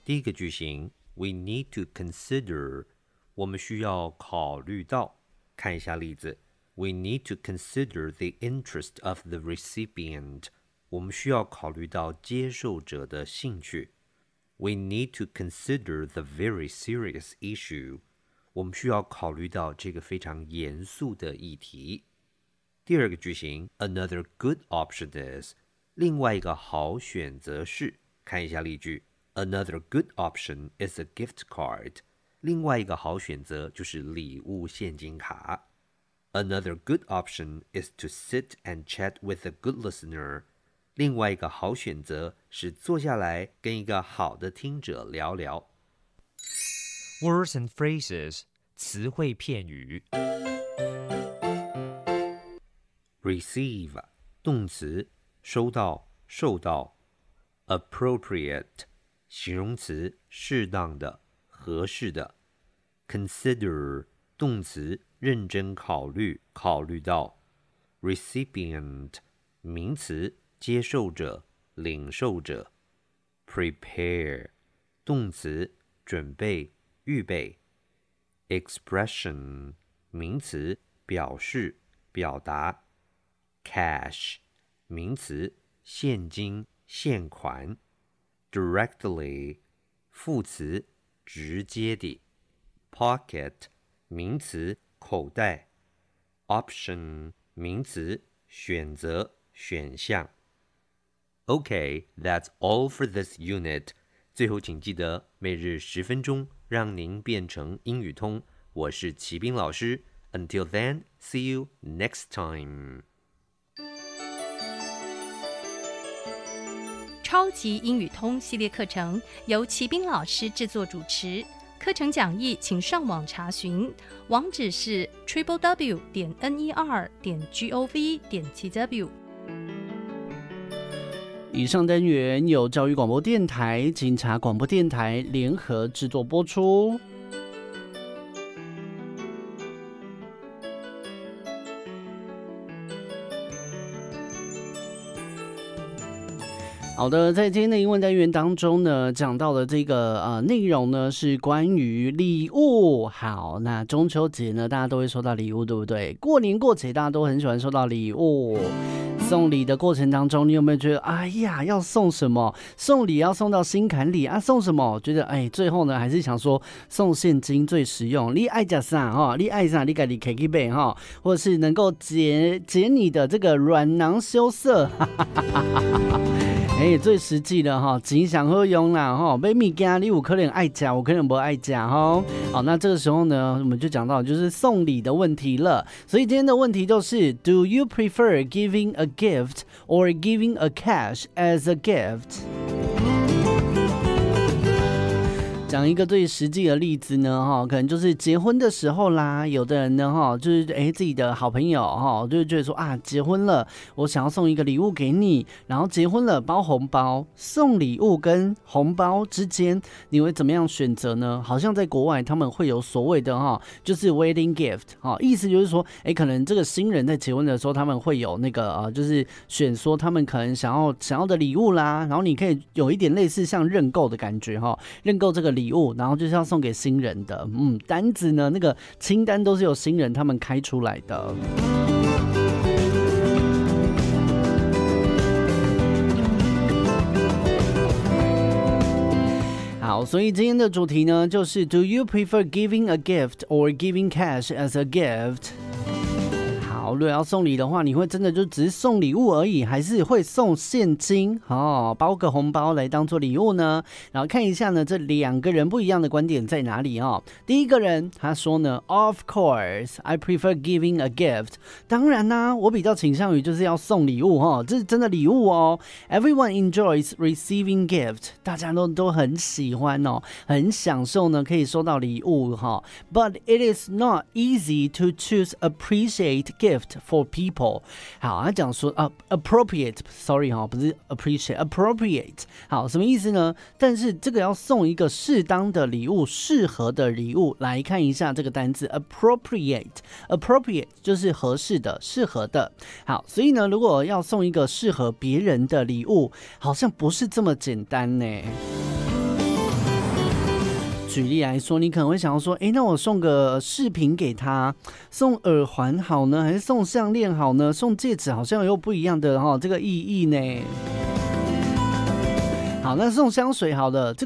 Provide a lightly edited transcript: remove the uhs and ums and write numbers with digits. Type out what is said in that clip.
第一个句型 We need to consider， 我们需要考虑到。看一下例子 We need to consider the interest of the recipient， 我们需要考虑到接受者的兴趣。We need to consider the very serious issue， 我们需要考虑到这个非常严肃的议题。第二个句型 Another good option is， 另外一个好选择是，看一下例句 Another good option is a gift card， 另外一个好选择就是礼物现金卡。Another good option is to sit and chat with a good listener， 另外一个好选择是坐下来跟一个好的听者聊聊。 Words and phrases， 词汇片语。 Receive， 动词，收到，受到。Appropriate， 形容词，适当的，合适的。Consider， 动词，认真考虑，考虑到。Recipient， 名词，接受者，领受者。Prepare， 动词，准备，预备。Expression， 名词，表示，表达。Cash， 名词，现金，现款。Directly， 副词，直接地。Pocket， 名词，口袋。Option， 名词，选择，选项。Okay, that's all for this unit. 最后请记得每日10分钟，让您变成英语通。我是齐斌老师。Until then, see you next time. 超级英语通系列课程由齐斌老师制作主持，课程讲义请上网查询，网址是 www.ner.gov.tw。 以上单元由教育广播电台、警察广播电台联合制作播出。好的，在今天的英文单元当中呢，讲到的这个内容呢是关于礼物。好，那中秋节呢，大家都会收到礼物，对不对？过年过节大家都很喜欢收到礼物。送礼的过程当中，你有没有觉得，哎呀，要送什么？送礼要送到心坎里啊，送什么？觉得最后呢，还是想说送现金最实用。你爱吃啥哈？你爱啥？你自己可以买哈，或者是能够解你的这个软囊羞涩。最实际的哈，钱上好用啦哈，买物件你有可能爱吃，有可能不爱吃哈。好，那这个时候呢，我们就讲到就是送礼的问题了。所以今天的问题就是 ，Do you prefer giving a gift or giving a cash as a gift？讲一个最实际的例子呢，可能就是结婚的时候啦，有的人呢，就是自己的好朋友就觉得说啊，结婚了，我想要送一个礼物给你，然后结婚了包红包，送礼物跟红包之间，你会怎么样选择呢？好像在国外他们会有所谓的就是 wedding gift，意思就是说，可能这个新人在结婚的时候，他们会有那个就是选说他们可能想要的礼物啦，然后你可以有一点类似像认购的感觉认购这个礼物，然后就是要送给新人的。单子呢，那个清单都是由新人他们开出来的。好，所以今天的主题呢，就是 Do you prefer giving a gift or giving cash as a gift？如果要送礼的话，你会真的就只是送礼物而已，还是会送现金包个红包来当做礼物呢？然后看一下呢，这两个人不一样的观点在哪里第一个人他说呢 ，Of course, I prefer giving a gift。当然啦，我比较倾向于就是要送礼物这是真的礼物Everyone enjoys receiving gift， 大家都很喜欢很享受呢，可以收到礼物But it is not easy to choose appreciate gift for people。 好，他讲说appropriate， sorry 不是 appreciate， appropriate。 好，什么意思呢？但是这个要送一个适当的礼物，适合的礼物，来看一下这个单字 appropriate 就是合适的，适合的。好，所以呢，如果要送一个适合别人的礼物，好像不是这么简单呢。 举例来说，你可能会想要说，那我送个饰品给他，送耳环好呢，还是送项链好呢？送戒指好像又不一样的这个意义呢。好，那送香水好了，